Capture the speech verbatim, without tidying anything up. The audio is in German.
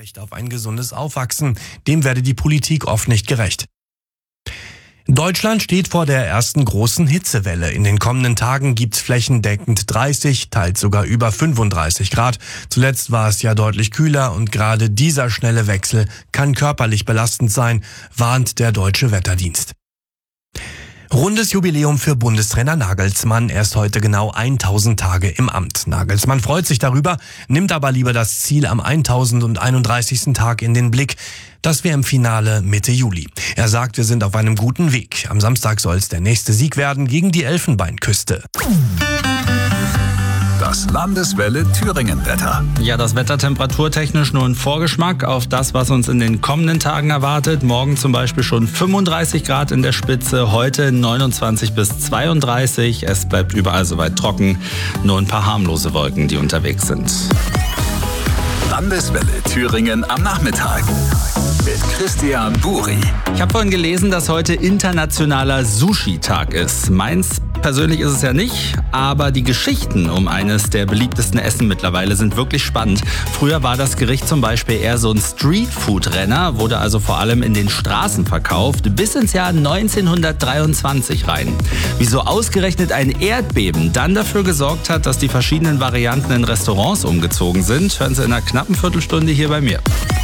Recht auf ein gesundes Aufwachsen. Dem werde die Politik oft nicht gerecht. Deutschland steht vor der ersten großen Hitzewelle. In den kommenden Tagen gibt's flächendeckend dreißig, teils sogar über fünfunddreißig Grad. Zuletzt war es ja deutlich kühler und gerade dieser schnelle Wechsel kann körperlich belastend sein, warnt der Deutsche Wetterdienst. Rundes Jubiläum für Bundestrainer Nagelsmann. Er ist heute genau tausend Tage im Amt. Nagelsmann freut sich darüber, nimmt aber lieber das Ziel am tausendeinunddreißigsten Tag in den Blick. Das wäre im Finale Mitte Juli. Er sagt, wir sind auf einem guten Weg. Am Samstag soll es der nächste Sieg werden gegen die Elfenbeinküste. Das Landeswelle Thüringen-Wetter. Ja, das Wetter temperaturtechnisch nur ein Vorgeschmack auf das, was uns in den kommenden Tagen erwartet. Morgen zum Beispiel schon fünfunddreißig Grad in der Spitze, heute neunundzwanzig bis zweiunddreißig. Es bleibt überall soweit trocken, nur ein paar harmlose Wolken, die unterwegs sind. Landeswelle Thüringen am Nachmittag mit Christian Buri. Ich habe vorhin gelesen, dass heute internationaler Sushi-Tag ist. Meins persönlich ist es ja nicht, aber die Geschichten um eines der beliebtesten Essen mittlerweile sind wirklich spannend. Früher war das Gericht zum Beispiel eher so ein Streetfood-Renner, wurde also vor allem in den Straßen verkauft, bis ins Jahr neunzehnhundertdreiundzwanzig rein. Wieso ausgerechnet ein Erdbeben dann dafür gesorgt hat, dass die verschiedenen Varianten in Restaurants umgezogen sind, hören Sie in einer knappen Viertelstunde hier bei mir.